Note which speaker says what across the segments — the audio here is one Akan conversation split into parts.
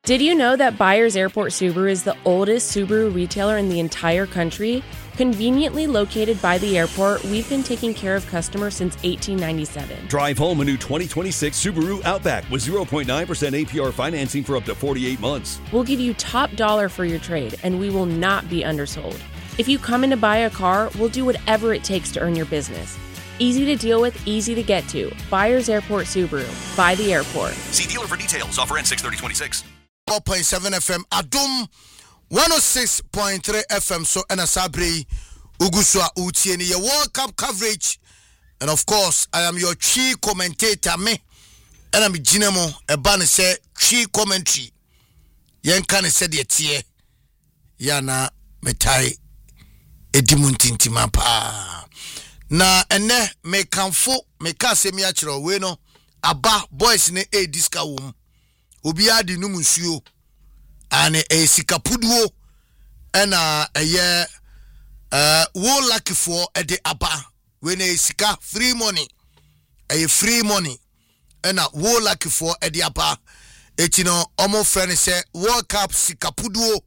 Speaker 1: Did you know that Byers Airport Subaru is the oldest Subaru retailer in the entire country? Conveniently located by the airport, we've been taking care of customers since 1897.
Speaker 2: Drive home a new 2026 Subaru Outback with 0.9% APR financing for up to 48 months.
Speaker 1: We'll give you top dollar for your trade, and we will not be undersold. If you come in to buy a car, we'll do whatever it takes to earn your business. Easy to deal with, easy to get to. Byers Airport Subaru. By the airport.
Speaker 2: See dealer for details. Offer ends 6/30/26.
Speaker 3: 4.7 FM Adum 106.3 FM so and Sabri Uguswa Utieni your World Cup coverage, and of course I am your chief commentator me and I'm Jinamo Ebane say chief commentary yen kan said the tie yana metai edimuntintima pa na ene me kanfo me ka semi a kire we no aba boys ne e diska wom obi adi no musuo ane e sikapuduo ena eye wo lucky for e de aba we na sika free money free money ena wo lucky for e de aba etino omo friend say World Cup sikapuduo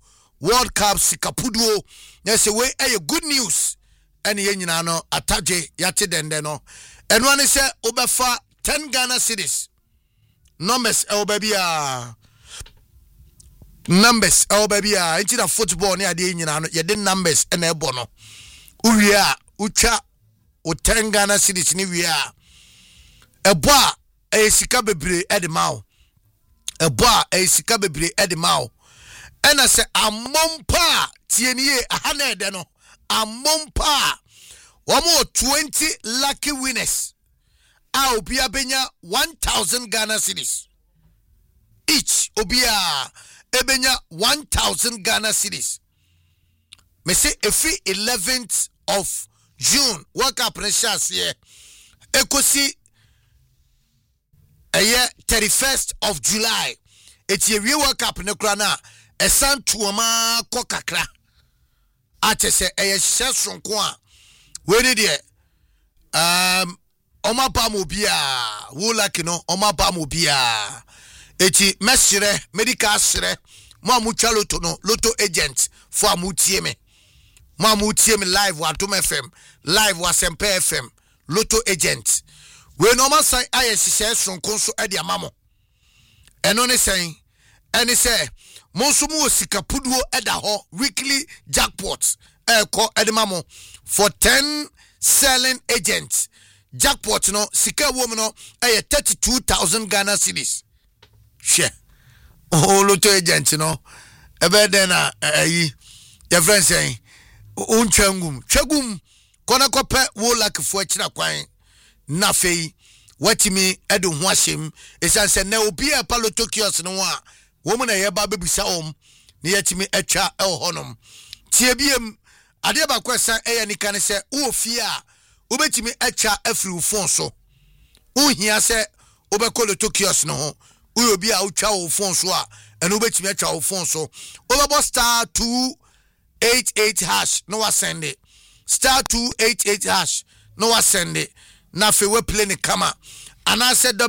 Speaker 3: yes we e good news ene ye nyina no ataje yate dende no eno ane say obefa 10 Ghana cedis numbers baby numbers baby into the football near the you did numbers and a bono uria ucha o 10 Ghana cedis ni we are a boa a sika bebre at the mouth a boa a sika bebre at the mouth and I say a mompa tienie a hundred no a mompa one more 20 lucky winners Obia benya 1,000 Ghana cedis. Each Obia ebenya 1,000 Ghana cedis. Me say every 11th of June, World Cup precious here. Ekosi a year 31st of July. It's a real World Cup ne krana. A san tuama kokakra. Ate se a shesron kwa. Where did it? Oma ba mobia wo like no oma ba mobia eti mesire medical sire mo amucha loto no loto agent for amutie me live wa Atom FM live wa Sempe FM loto agent we no ma san aye hihye sonko so e de amamo eno ne sen ene se mo so mo sika puduo e da ho weekly jackpot e ko e de mamo for 10 selling agents. Jackpot no sika woman no 32,000 Ghana cedis. She loto agent no ebe den na your friend saying twagum kona kope wo lucky for chira kwan na fei watimi edo ho ahyem esan se na obi e pa loto kiosk no a woman na ye ba bebisa na yatimi atwa e honom tie biem ade ba kwesa ni kan se wo fie a ubetimi echa afri phone so uhia se obekolo tokios no ho uyobi a utwa wo phone so a eno ubetimi echa wo phone so over star 288 hash no wa send it star 288 hash no wa send it na fe we play ni kama and I said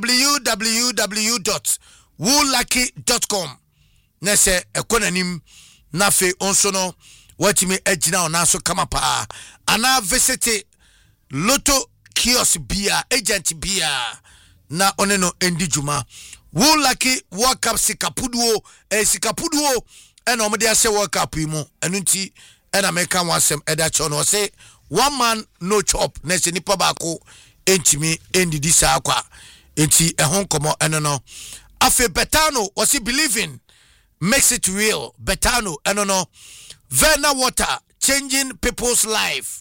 Speaker 3: www.woolucky.com na se ekonanim na fe onso no watimi ejina ona so kama pa ana visit Loto kiosk bia agent bia na oneno endi juma wo lucky World Cup sikapuduo ena omde ase World Cup mu enu nti ena meka wasem eda cho no say one man no chop na se nipa baako entimi endidi sa akwa enti ehon komo eno no afi Betano was he believing makes it real Betano eno no Verna water changing people's lives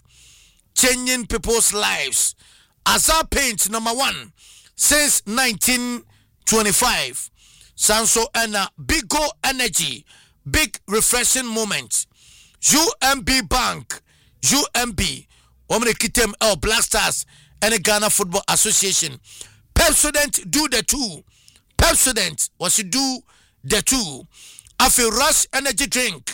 Speaker 3: Azar Paint number 1 since 1925 Sanso and Bigo Energy big refreshing moment UMB Bank UMB Omre Kitem El Blasters and the Ghana Football Association Pepsodent do the two Pepsodent was to do the two Afi Rush energy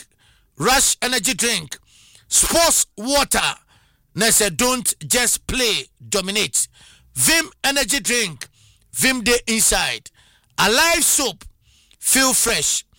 Speaker 3: drink sports water Nessa don't just play, dominate. Vim energy drink, Vim day inside. Alive soap, feel fresh.